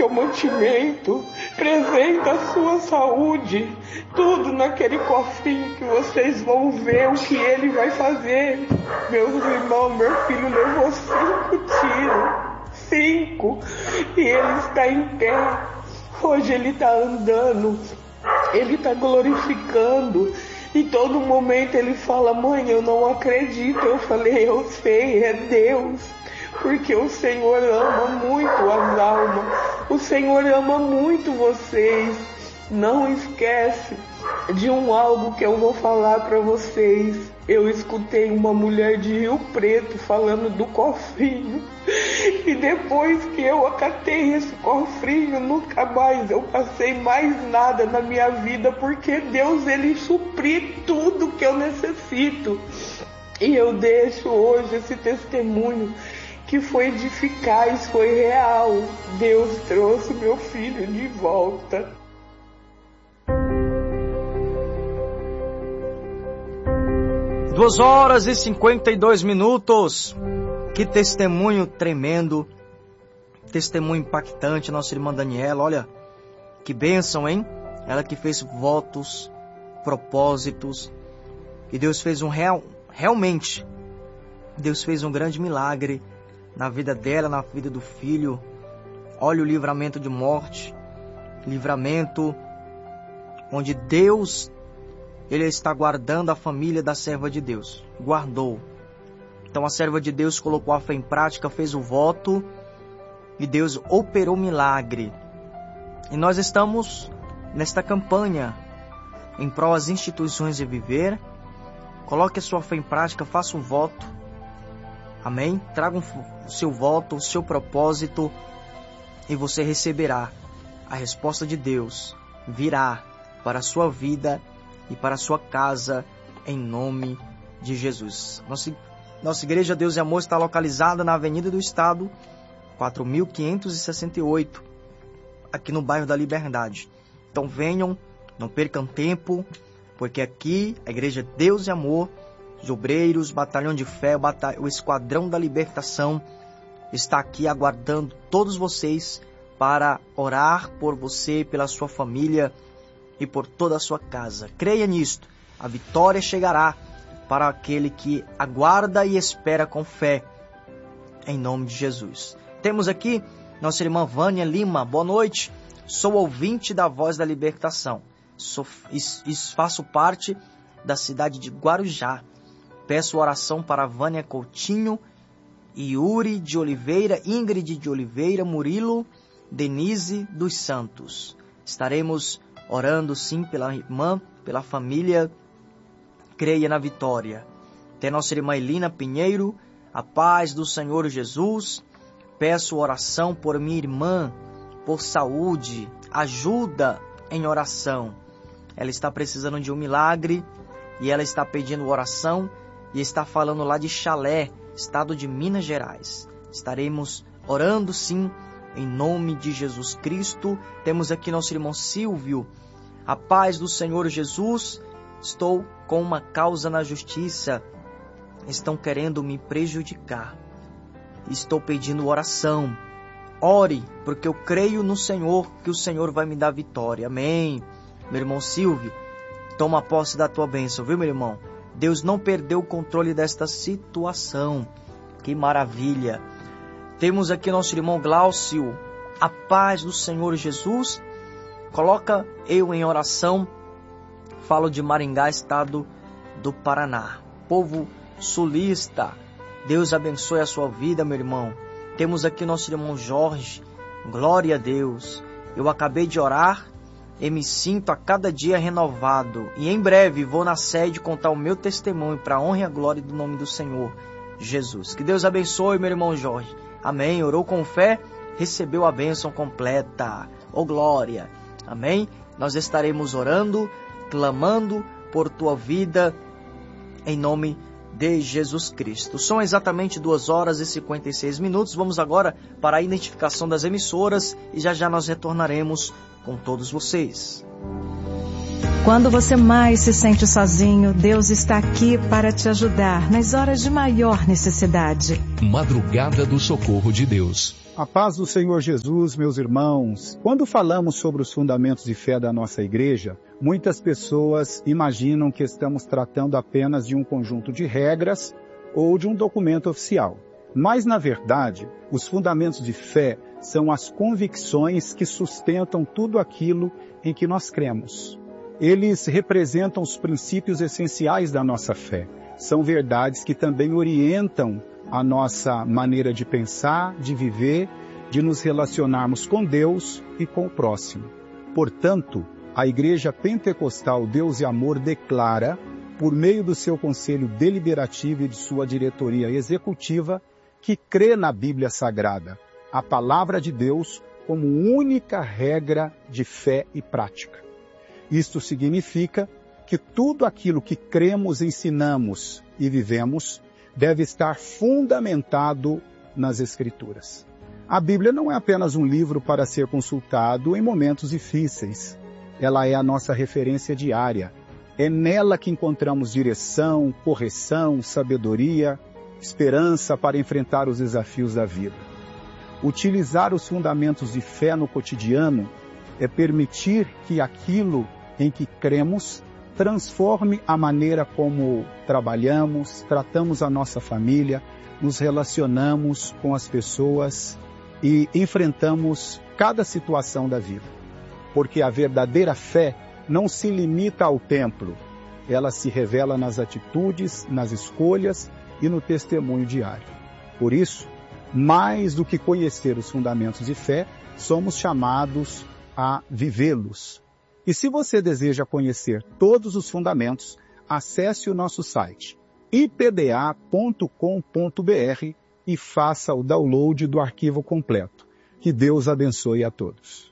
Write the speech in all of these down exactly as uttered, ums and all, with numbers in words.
seu mantimento, presenta a sua saúde, tudo naquele cofrinho que vocês vão ver o que ele vai fazer. Meus irmãos, meu filho levou cinco tiros, cinco, e ele está em pé. Hoje ele está andando, ele está glorificando. E todo momento ele fala: mãe, eu não acredito. Eu falei: eu sei, é Deus. Porque o Senhor ama muito as almas. O Senhor ama muito vocês. Não esquece de um algo que eu vou falar para vocês. Eu escutei uma mulher de Rio Preto falando do cofrinho. E depois que eu acatei esse cofrinho, nunca mais eu passei mais nada na minha vida, porque Deus, ele supri tudo que eu necessito. E eu deixo hoje esse testemunho que foi eficaz, foi real. Deus trouxe meu filho de volta. Duas horas e cinquenta e dois minutos. Que testemunho tremendo, testemunho impactante, nossa irmã Daniela. Olha, que bênção, hein? Ela que fez votos, propósitos, e Deus fez um real, realmente, Deus fez um grande milagre na vida dela, na vida do filho. Olha o livramento de morte, livramento onde Deus, ele está guardando a família da serva de Deus, guardou. Então a serva de Deus colocou a fé em prática, fez o voto e Deus operou milagre. E nós estamos nesta campanha em prol das instituições de viver. Coloque a sua fé em prática, faça um voto. Amém? Traga um, o seu voto, o seu propósito, e você receberá a resposta de Deus. Virá para a sua vida e para a sua casa, em nome de Jesus. Nossa Nossa Igreja Deus e Amor está localizada na Avenida do Estado, quatro mil quinhentos e sessenta e oito, aqui no bairro da Liberdade. Então venham, não percam tempo, porque aqui a Igreja Deus e Amor, os obreiros, batalhão de fé, o, batalhão, o esquadrão da libertação, está aqui aguardando todos vocês para orar por você, pela sua família e por toda a sua casa. Creia nisto, a vitória chegará para aquele que aguarda e espera com fé, em nome de Jesus. Temos aqui nossa irmã Vânia Lima. Boa noite, sou ouvinte da Voz da Libertação. Sou, faço parte da cidade de Guarujá. Peço oração para Vânia Coutinho, Yuri de Oliveira, Ingrid de Oliveira, Murilo, Denise dos Santos. Estaremos orando sim pela irmã, pela família. Creia na vitória. Tem nossa irmã Elina Pinheiro, a paz do Senhor Jesus. Peço oração por minha irmã, por saúde, ajuda em oração. Ela está precisando de um milagre e ela está pedindo oração e está falando lá de Chalé, estado de Minas Gerais. Estaremos orando sim, em nome de Jesus Cristo. Temos aqui nosso irmão Silvio, a paz do Senhor Jesus. Estou com uma causa na justiça, estão querendo me prejudicar. Estou pedindo oração. Ore, porque eu creio no Senhor, que o Senhor vai me dar vitória. Amém. Meu irmão Silvio, toma posse da tua bênção, viu, meu irmão? Deus não perdeu o controle desta situação. Que maravilha. Temos aqui nosso irmão Glaucio, a paz do Senhor Jesus. Coloca eu em oração. Falo de Maringá, estado do Paraná. Povo sulista, Deus abençoe a sua vida, meu irmão. Temos aqui nosso irmão Jorge. Glória a Deus. Eu acabei de orar e me sinto a cada dia renovado. E em breve vou na sede contar o meu testemunho para a honra e a glória do nome do Senhor Jesus. Que Deus abençoe, meu irmão Jorge. Amém. Orou com fé, recebeu a bênção completa. Oh, glória. Amém. Nós estaremos orando, clamando por tua vida, em nome de Jesus Cristo. São exatamente duas horas e cinquenta e seis minutos. Vamos agora para a identificação das emissoras e já já nós retornaremos com todos vocês. Quando você mais se sente sozinho, Deus está aqui para te ajudar nas horas de maior necessidade. Madrugada do Socorro de Deus. A paz do Senhor Jesus, meus irmãos. Quando falamos sobre os fundamentos de fé da nossa igreja, muitas pessoas imaginam que estamos tratando apenas de um conjunto de regras ou de um documento oficial. Mas, na verdade, os fundamentos de fé são as convicções que sustentam tudo aquilo em que nós cremos. Eles representam os princípios essenciais da nossa fé. São verdades que também orientam a nossa maneira de pensar, de viver, de nos relacionarmos com Deus e com o próximo. Portanto, a Igreja Pentecostal Deus e Amor declara, por meio do seu conselho deliberativo e de sua diretoria executiva, que crê na Bíblia Sagrada, a Palavra de Deus, como única regra de fé e prática. Isto significa que tudo aquilo que cremos, ensinamos e vivemos deve estar fundamentado nas Escrituras. A Bíblia não é apenas um livro para ser consultado em momentos difíceis. Ela é a nossa referência diária. É nela que encontramos direção, correção, sabedoria, esperança para enfrentar os desafios da vida. Utilizar os fundamentos de fé no cotidiano é permitir que aquilo em que cremos transforme a maneira como trabalhamos, tratamos a nossa família, nos relacionamos com as pessoas e enfrentamos cada situação da vida. Porque a verdadeira fé não se limita ao templo, ela se revela nas atitudes, nas escolhas e no testemunho diário. Por isso, mais do que conhecer os fundamentos de fé, somos chamados a vivê-los. E se você deseja conhecer todos os fundamentos, acesse o nosso site i p d a ponto com ponto b r e faça o download do arquivo completo. Que Deus abençoe a todos.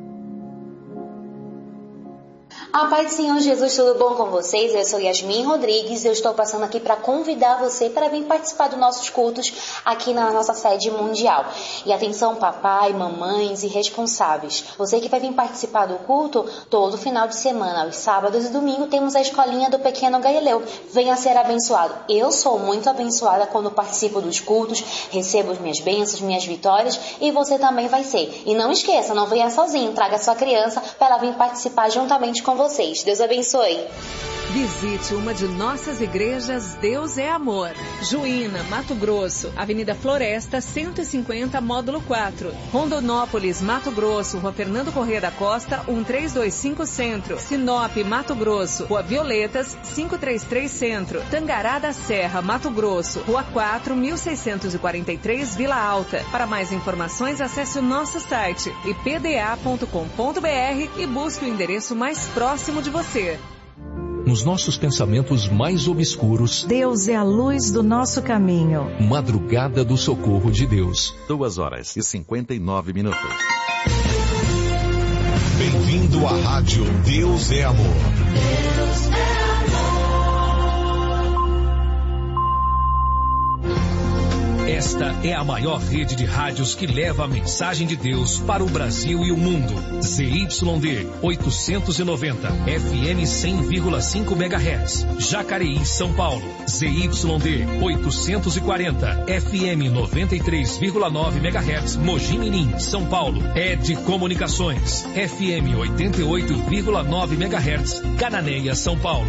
A paz do Senhor Jesus, tudo bom com vocês? Eu sou Yasmin Rodrigues e eu estou passando aqui para convidar você para vir participar dos nossos cultos aqui na nossa sede mundial. E atenção papai, mamães e responsáveis. Você que vai vir participar do culto, todo final de semana, aos sábados e domingo, temos a escolinha do Pequeno Galileu. Venha ser abençoado. Eu sou muito abençoada quando participo dos cultos, recebo as minhas bênçãos, minhas vitórias e você também vai ser. E não esqueça, não venha sozinho, traga sua criança para ela vir participar juntamente com você. Vocês. Deus abençoe. Visite uma de nossas igrejas Deus é Amor. Juína, Mato Grosso, Avenida Floresta, cento e cinquenta, Módulo quatro. Rondonópolis, Mato Grosso, Rua Fernando Corrêa da Costa, um três dois cinco Centro. Sinop, Mato Grosso, Rua Violetas, quinhentos e trinta e três Centro. Tangará da Serra, Mato Grosso, Rua quatro, mil seiscentos e quarenta e três, Vila Alta. Para mais informações, acesse o nosso site i p d a ponto com ponto b r e busque o endereço mais próximo de você. Nos nossos pensamentos mais obscuros, Deus é a luz do nosso caminho. Madrugada do Socorro de Deus. Duas horas e cinquenta e nove minutos. Bem-vindo à rádio Deus é Amor. Deus é amor. Esta é a maior rede de rádios que leva a mensagem de Deus para o Brasil e o mundo. Z Y D oitocentos e noventa, F M cem vírgula cinco megahertz. Jacareí, São Paulo. Z Y D oitocentos e quarenta, F M noventa e três vírgula nove megahertz. Mogi Mirim, São Paulo. Ed Comunicações, F M oitenta e oito vírgula nove megahertz. Cananéia, São Paulo.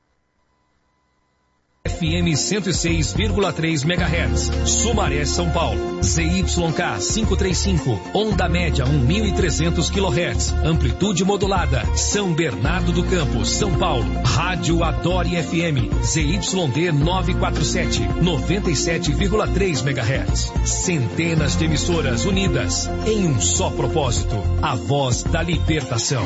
F M cento e seis vírgula três megahertz, Sumaré, São Paulo. Z Y K quinhentos e trinta e cinco, onda média mil e trezentos quilohertz, amplitude modulada, São Bernardo do Campo, São Paulo. Rádio Adore F M, Z Y D novecentos e quarenta e sete, noventa e sete vírgula três megahertz. Centenas de emissoras unidas em um só propósito, a voz da libertação.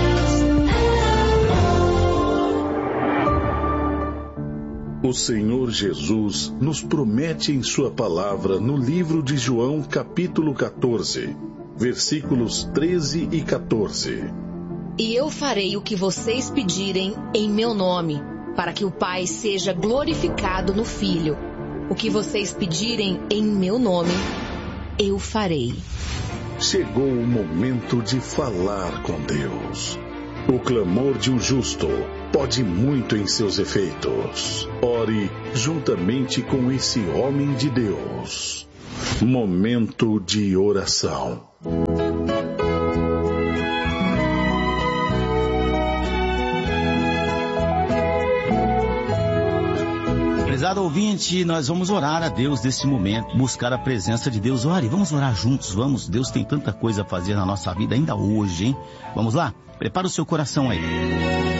O Senhor Jesus nos promete em sua palavra no livro de João, capítulo quatorze, versículos treze e quatorze. E eu farei o que vocês pedirem em meu nome, para que o Pai seja glorificado no Filho. O que vocês pedirem em meu nome, eu farei. Chegou o momento de falar com Deus. O clamor de um justo pode muito em seus efeitos. Ore juntamente com esse homem de Deus. Momento de oração. Prezado ouvinte, nós vamos orar a Deus nesse momento, buscar a presença de Deus. Ore, vamos orar juntos, vamos. Deus tem tanta coisa a fazer na nossa vida ainda hoje, hein? Vamos lá? Prepara o seu coração aí.